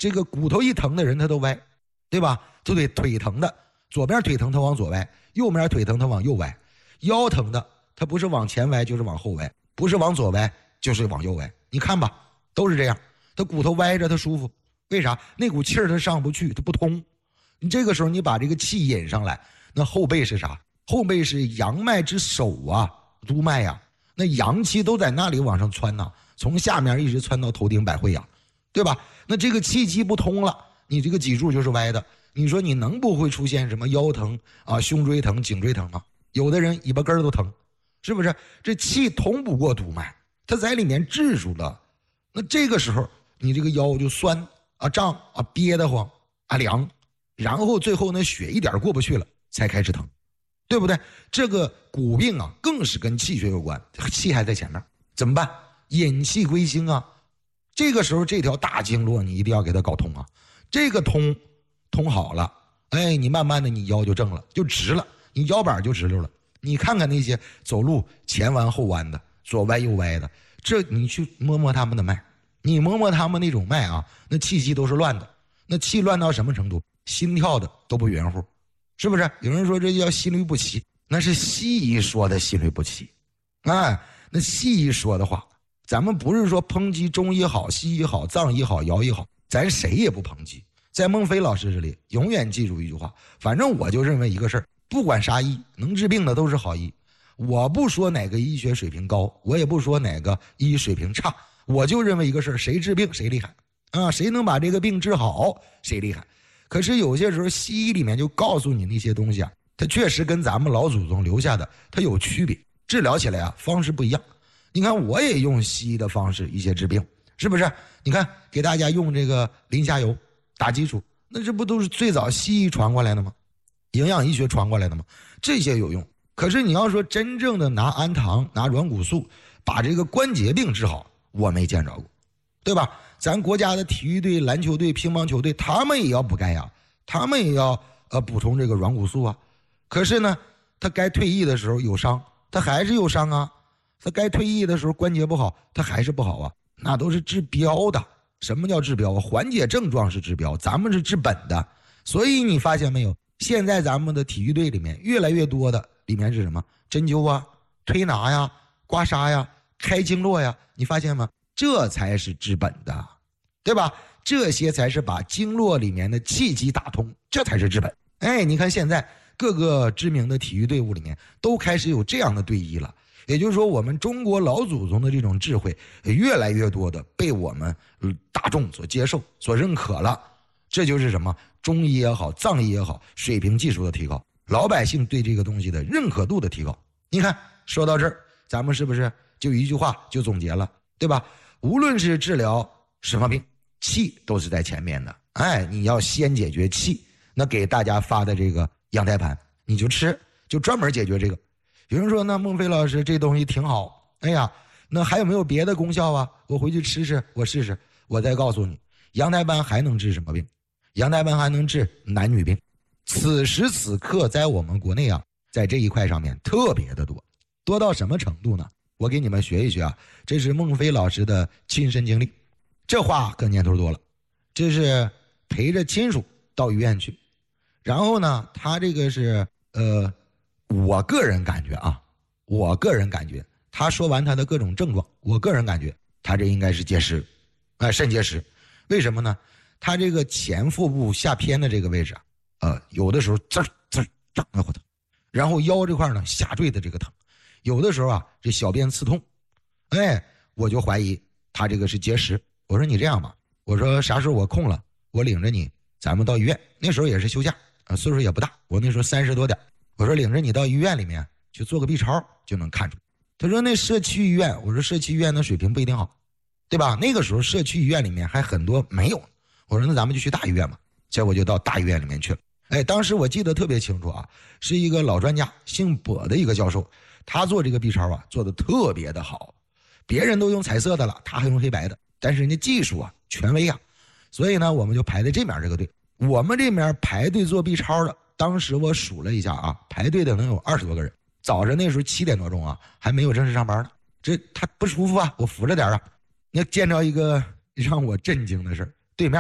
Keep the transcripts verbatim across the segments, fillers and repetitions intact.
这个骨头一疼的人他都歪，对吧？就得腿疼的，左边腿疼他往左歪，右边腿疼他往右歪，腰疼的他不是往前歪就是往后歪，不是往左歪就是往右歪。你看吧，都是这样，他骨头歪着他舒服，为啥？那股气儿他上不去，他不通。你这个时候你把这个气引上来，那后背是啥？后背是阳脉之首啊，督脉呀、啊，那阳气都在那里往上窜呐、啊，从下面一直窜到头顶百会呀、啊，对吧？那这个气机不通了，你这个脊柱就是歪的。你说你能不会出现什么腰疼啊、胸椎疼、颈椎疼吗？有的人尾巴根都疼，是不是？这气通不过督脉，它在里面滞住了。那这个时候你这个腰就酸啊、胀啊、憋得慌啊、凉，然后最后那血一点过不去了，才开始疼，对不对？这个骨病啊，更是跟气血有关，气还在前面，怎么办？引气归心啊。这个时候这条大经络你一定要给它搞通啊，这个通通好了，哎，你慢慢的你腰就正了，就直了，你腰板就直溜了。你看看那些走路前弯后弯的，左歪右歪的，这你去摸摸他们的脉，你摸摸他们那种脉啊，那气机都是乱的，那气乱到什么程度？心跳的都不圆乎，是不是？有人说这叫心律不齐，那是西医说的心律不齐，哎，那西医说的话，咱们不是说抨击中医好、西医好、藏医好、姚医好，咱谁也不抨击。在孟非老师这里，永远记住一句话，反正我就认为一个事儿，不管啥医，能治病的都是好医。我不说哪个医学水平高，我也不说哪个医水平差，我就认为一个事儿，谁治病谁厉害啊，谁能把这个病治好，谁厉害。可是有些时候西医里面就告诉你那些东西啊，它确实跟咱们老祖宗留下的它有区别，治疗起来啊方式不一样。你看我也用西医的方式一些治病，是不是？你看给大家用这个磷虾油打基础，那这不都是最早西医传过来的吗？营养医学传过来的吗？这些有用。可是你要说真正的拿氨糖拿软骨素把这个关节病治好，我没见着过，对吧？咱国家的体育队、篮球队、乒乓球队，他们也要补钙呀，他们也要呃补充这个软骨素啊。可是呢，他该退役的时候有伤，他还是有伤啊。他该退役的时候关节不好，他还是不好啊。那都是治标的。什么叫治标？缓解症状是治标，咱们是治本的。所以你发现没有？现在咱们的体育队里面越来越多的里面是什么？针灸啊、推拿呀、刮痧呀、开经络呀，你发现吗？这才是治本的，对吧？这些才是把经络里面的气机打通，这才是治本。哎，你看现在各个知名的体育队伍里面都开始有这样的队医了，也就是说我们中国老祖宗的这种智慧越来越多的被我们大众所接受、所认可了。这就是什么？中医也好，藏医也好，水平技术的提高，老百姓对这个东西的认可度的提高。你看说到这儿，咱们是不是就一句话就总结了，对吧？无论是治疗什么病，气都是在前面的。哎，你要先解决气，那给大家发的这个羊胎盘你就吃，就专门解决这个。有人说那孟非老师这东西挺好，哎呀，那还有没有别的功效啊？我回去吃吃，我试试。我再告诉你，羊胎盘还能治什么病？羊胎盘还能治男女病。此时此刻在我们国内啊，在这一块上面特别的多，多到什么程度呢？我给你们学一学啊，这是孟非老师的亲身经历。这话可年头多了，这是陪着亲属到医院去，然后呢，他这个是呃，我个人感觉啊，我个人感觉，他说完他的各种症状，我个人感觉他这应该是结石，啊、呃，肾结石。为什么呢？他这个前腹部下偏的这个位置啊，呃，有的时候滋滋胀得慌疼，然后腰这块呢下坠的这个疼。有的时候啊，这小便刺痛，哎，我就怀疑他这个是结石。我说你这样吧，我说啥时候我空了，我领着你，咱们到医院。那时候也是休假啊，岁数也不大，我那时候三十多点。我说领着你到医院里面去做个 B 超就能看出。他说那社区医院，我说社区医院的水平不一定好，对吧？那个时候社区医院里面还很多没有。我说那咱们就去大医院嘛，结果就到大医院里面去了。哎，当时我记得特别清楚啊，是一个老专家，姓跛的一个教授。他做这个 B 超啊，做的特别的好，别人都用彩色的了，他还用黑白的，但是人家技术啊，权威啊，所以呢，我们就排在这面这个队。我们这面排队做 B 超的，当时我数了一下啊，排队的能有二十多个人。早上那时候七点多钟啊，还没有正式上班呢。这他不舒服啊，我扶着点啊。那见着一个让我震惊的事，对面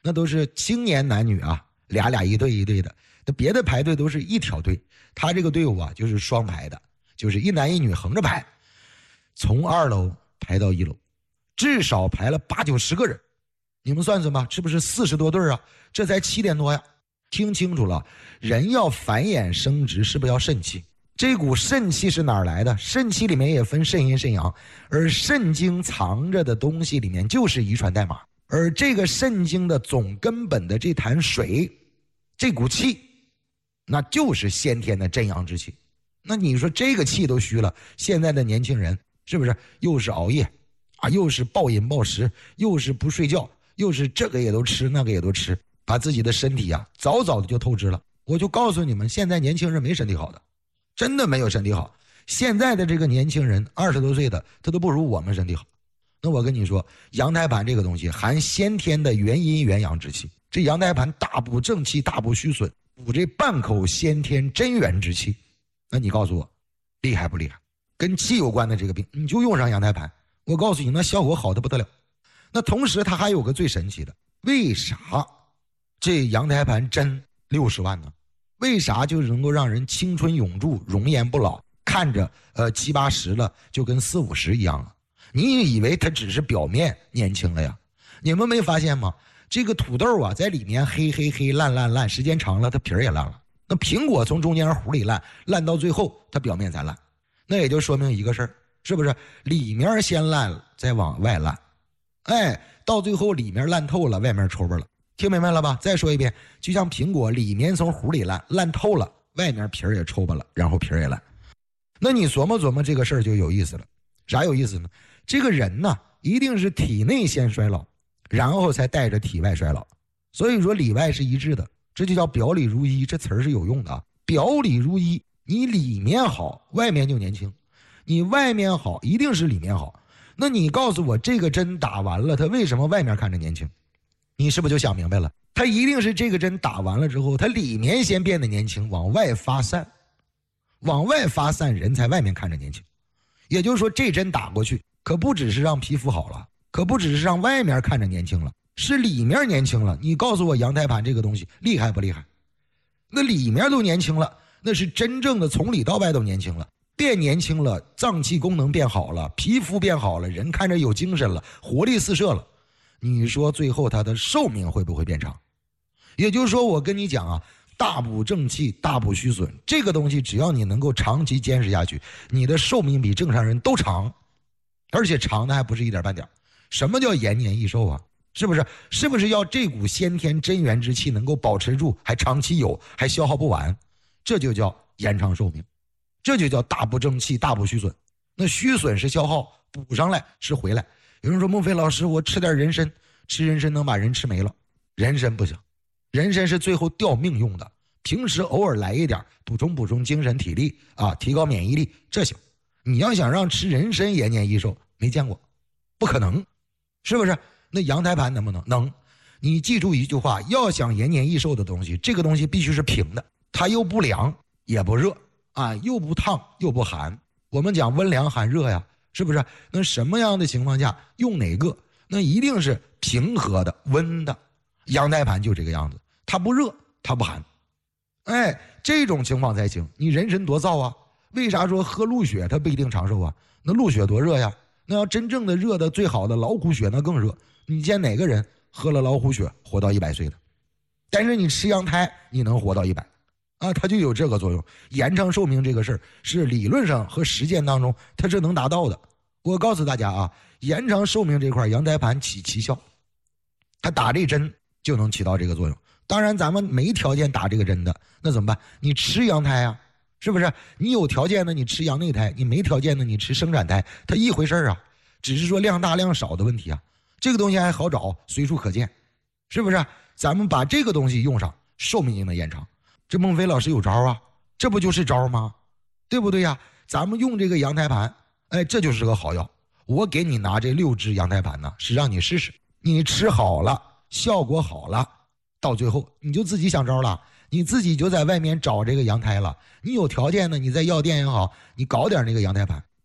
那都是青年男女啊，俩俩一对一对的。那别的排队都是一条队，他这个队伍啊就是双排的，就是一男一女横着排，从二楼排到一楼，至少排了八九十个人。你们算算吧，是不是四十多对啊？这才七点多呀！听清楚了，人要繁衍生殖，是不是要肾气？这股肾气是哪儿来的？肾气里面也分肾阴肾阳，而肾经藏着的东西里面就是遗传代码，而这个肾经的总根本的这潭水，这股气，那就是先天的真阳之气。那你说这个气都虚了，现在的年轻人是不是又是熬夜啊，又是暴饮暴食，又是不睡觉，又是这个也都吃那个也都吃，把自己的身体啊早早的就透支了。我就告诉你们，现在年轻人没身体好的，真的没有身体好。现在的这个年轻人二十多岁的，他都不如我们身体好。那我跟你说，阳胎盘这个东西含先天的元阴元阳之气，这阳胎盘大补正气，大补虚损，补这半口先天真元之气。那你告诉我厉害不厉害？跟气有关的这个病你就用上阳胎盘，我告诉你那效果好的不得了。那同时它还有个最神奇的，为啥这阳胎盘针六十万呢？为啥就能够让人青春永驻，容颜不老，看着呃七八十了就跟四五十一样了？你以为它只是表面年轻了呀？你们没发现吗？这个土豆啊在里面黑黑黑烂烂烂，时间长了它皮儿也烂了。那苹果从中间核里烂，烂到最后它表面才烂，那也就说明一个事儿，是不是里面先烂再往外烂？哎，到最后里面烂透了，外面抽巴了。听明白了吧？再说一遍，就像苹果里面从核里烂，烂透了，外面皮儿也抽巴了，然后皮儿也烂。那你琢磨琢磨这个事儿就有意思了。啥有意思呢？这个人呢，一定是体内先衰老，然后才带着体外衰老。所以说里外是一致的，这就叫表里如一，这词儿是有用的啊。表里如一，你里面好，外面就年轻；你外面好，一定是里面好。那你告诉我，这个针打完了，它为什么外面看着年轻？你是不是就想明白了？它一定是这个针打完了之后，它里面先变得年轻，往外发散，往外发散，人才外面看着年轻。也就是说，这针打过去，可不只是让皮肤好了，可不只是让外面看着年轻了，是里面年轻了。你告诉我，阳胎盘这个东西厉害不厉害？那里面都年轻了，那是真正的从里到外都年轻了，变年轻了，脏器功能变好了，皮肤变好了，人看着有精神了，活力四射了。你说最后他的寿命会不会变长？也就是说，我跟你讲啊，大补正气，大补虚损，这个东西只要你能够长期坚持下去，你的寿命比正常人都长，而且长的还不是一点半点。什么叫延年益寿啊？是不是？是不是要这股先天真元之气能够保持住，还长期有，还消耗不完？这就叫延长寿命，这就叫大补正气，大补虚损。那虚损是消耗，补上来是回来。有人说孟非老师，我吃点人参，吃人参能把人吃没了？人参不行，人参是最后吊命用的，平时偶尔来一点，补充补充精神体力啊，提高免疫力，这行。你要想让吃人参延年益寿，没见过，不可能，是不是？那阳胎盘能不能？能。你记住一句话，要想延年益寿的东西，这个东西必须是平的，它又不凉也不热啊，又不烫又不寒。我们讲温凉寒热呀，是不是？那什么样的情况下用哪个？那一定是平和的温的。阳胎盘就这个样子，它不热它不寒，哎，这种情况才行。你人参多燥啊，为啥说喝鹿血它不一定长寿啊？那鹿血多热呀，那要真正的热的最好的老虎血那更热。你见哪个人喝了老虎血活到一百岁的？但是你吃羊胎你能活到一百啊，它就有这个作用。延长寿命这个事儿是理论上和实践当中它是能达到的。我告诉大家啊，延长寿命这块阳胎盘起奇效，它打这针就能起到这个作用。当然咱们没条件打这个针的，那怎么办？你吃羊胎啊，是不是？你有条件的你吃羊内胎，你没条件的你吃生产胎，它一回事啊，只是说量大量少的问题啊。这个东西还好找，随处可见，是不是？咱们把这个东西用上，寿命就能延长。这孟非老师有招啊，这不就是招吗？对不对呀？咱们用这个羊胎盘，哎，这就是个好药。我给你拿这六支羊胎盘呢，是让你试试，你吃好了，效果好了，到最后你就自己想招了，你自己就在外面找这个羊胎了。你有条件呢，你在药店也好，你搞点那个羊胎盘，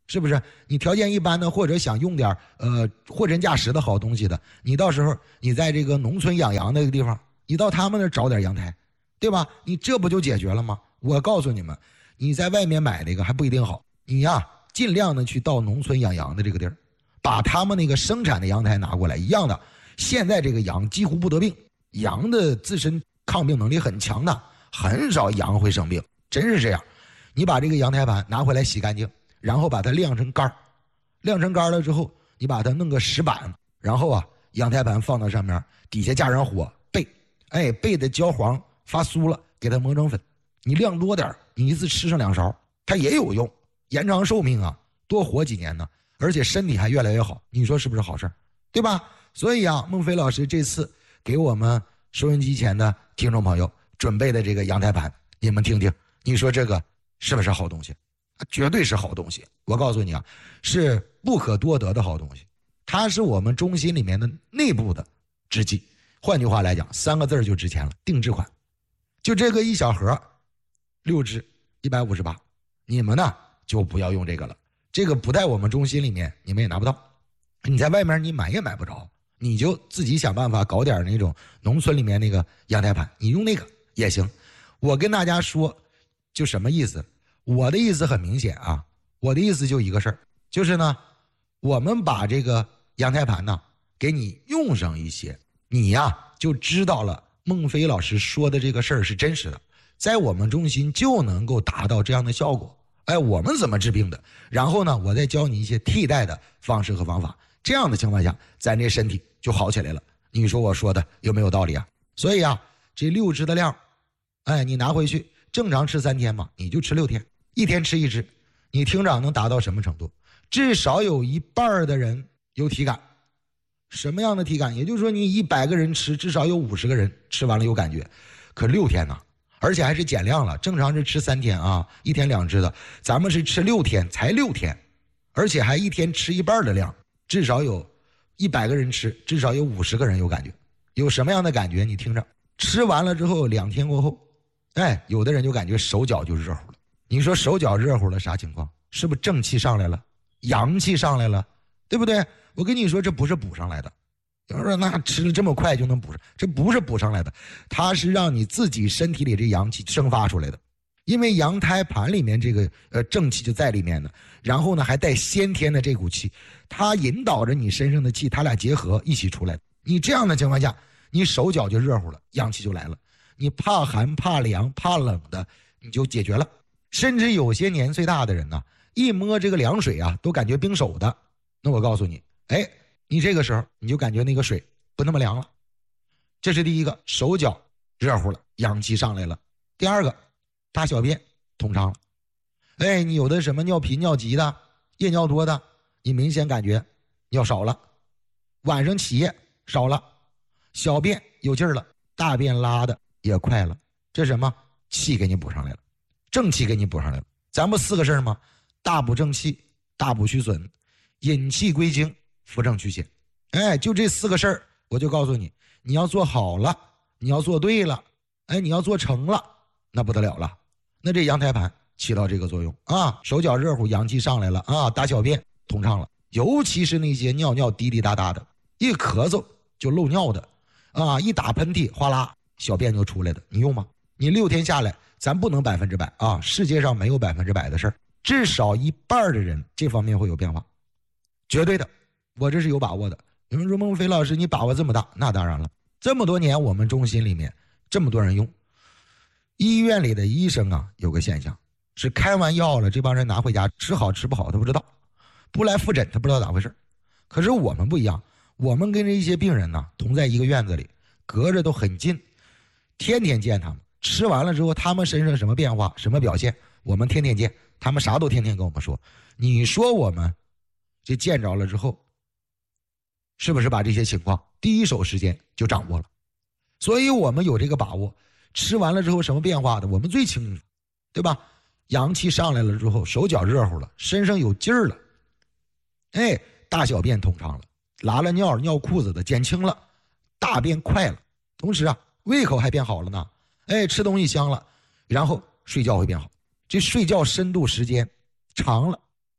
是不是？你条件一般的，或者想用点呃货真价实的好东西的，你到时候你在这个农村养羊那个地方，你到他们那儿找点阳台，对吧？你这不就解决了吗？我告诉你们，你在外面买那个还不一定好，你呀尽量的去到农村养羊的这个地儿，把他们那个生产的阳台拿过来，一样的。现在这个羊几乎不得病，羊的自身抗病能力很强的，很少羊会生病，真是这样。你把这个阳台盘拿回来洗干净，然后把它晾成干，晾成干了之后，你把它弄个石板，然后啊，阳台盘放到上面，底下加上火焙，哎，焙的焦黄发酥了，给它磨成粉。你量多点，你一次吃上两勺，它也有用，延长寿命啊，多活几年呢，而且身体还越来越好。你说是不是好事，对吧？所以啊，孟非老师这次给我们收音机前的听众朋友准备的这个阳台盘，你们听听，你说这个是不是好东西？绝对是好东西，我告诉你啊，是不可多得的好东西。它是我们中心里面的内部的制剂，换句话来讲，三个字就值钱了，定制款。就这个一小盒，六支，一百五十八，你们呢就不要用这个了，这个不在我们中心里面，你们也拿不到，你在外面你买也买不着，你就自己想办法搞点那种农村里面那个阳台盘，你用那个也行。我跟大家说，就什么意思？我的意思很明显啊，我的意思就一个事儿，就是呢，我们把这个阳台盘呢给你用上一些，你呀就知道了孟非老师说的这个事儿是真实的，在我们中心就能够达到这样的效果。哎，我们怎么治病的？然后呢，我再教你一些替代的方式和方法，这样的情况下，咱这身体就好起来了。你说我说的有没有道理啊？所以啊，这六支的量，哎，你拿回去正常吃三天嘛，你就吃六天。一天吃一支，你听着能达到什么程度？至少有一半的人有体感。什么样的体感？也就是说你一百个人吃，至少有五十个人吃完了有感觉。可六天呢，而且还是减量了，正常是吃三天啊，一天两支的，咱们是吃六天，才六天，而且还一天吃一半的量，至少有一百个人吃，至少有五十个人有感觉。有什么样的感觉？你听着，吃完了之后两天过后，哎，有的人就感觉手脚就热乎了。你说手脚热乎了啥情况？是不是正气上来了，阳气上来了，对不对？我跟你说，这不是补上来的。有人说那吃了这么快就能补上，这不是补上来的，它是让你自己身体里这阳气生发出来的。因为阳胎盘里面这个呃正气就在里面呢，然后呢还带先天的这股气，它引导着你身上的气，它俩结合一起出来。你这样的情况下，你手脚就热乎了，阳气就来了。你怕寒怕凉怕冷的，你就解决了。甚至有些年岁大的人呢，一摸这个凉水啊都感觉冰手的，那我告诉你，哎，你这个时候你就感觉那个水不那么凉了。这是第一个，手脚热乎了，阳气上来了。第二个，大小便通畅了。哎，你有的什么尿频尿急的，夜尿多的，你明显感觉尿少了，晚上起夜少了，小便有劲儿了，大便拉的也快了。这什么？气给你补上来了，正气给你补上来了。咱不四个事儿吗？大补正气，大补虚损，引气归经，扶正祛邪。哎，就这四个事儿，我就告诉你，你要做好了，你要做对了，哎，你要做成了，那不得了了。那这阳台盘起到这个作用啊，手脚热乎，阳气上来了啊，大小便通畅了。尤其是那些尿尿滴滴答答的，一咳嗽就漏尿的啊，一打喷嚏哗啦小便就出来的，你用吗？你六天下来，咱不能百分之百啊，世界上没有百分之百的事儿，至少一半的人这方面会有变化，绝对的，我这是有把握的。有人说孟非老师你把握这么大，那当然了，这么多年我们中心里面这么多人用，医院里的医生啊有个现象是开完药了，这帮人拿回家吃好吃不好他不知道，不来复诊他不知道咋回事。可是我们不一样，我们跟这一些病人呢同在一个院子里，隔着都很近，天天见他们，吃完了之后他们身上什么变化什么表现我们天天见，他们啥都天天跟我们说。你说我们这见着了之后是不是把这些情况第一手时间就掌握了？所以我们有这个把握，吃完了之后什么变化的我们最清楚，对吧？阳气上来了之后，手脚热乎了，身上有劲儿了，哎，大小便通畅了，拉了尿尿裤子的减轻了，大便快了，同时啊胃口还变好了呢，哎，吃东西香了，然后睡觉会变好，这睡觉深度时间长了，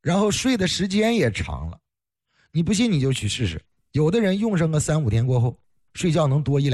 然后睡的时间也长了。你不信你就去试试，有的人用上个三五天过后，睡觉能多一两